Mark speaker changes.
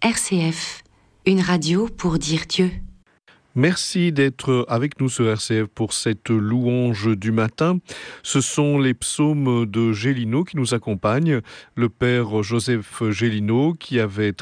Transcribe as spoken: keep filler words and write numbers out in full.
Speaker 1: R C F, une radio pour dire Dieu.
Speaker 2: Merci d'être avec nous sur R C F pour cette louange du matin. Ce sont les psaumes de Gélineau qui nous accompagnent. Le père Joseph Gélineau qui avait